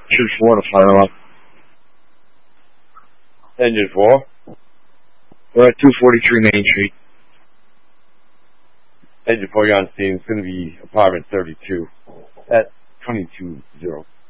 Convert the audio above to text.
Engine 4 to fire up. Engine 4? We're at 243 Main Street. Engine 4, you're on scene. It's going to be apartment 32 at 22-0.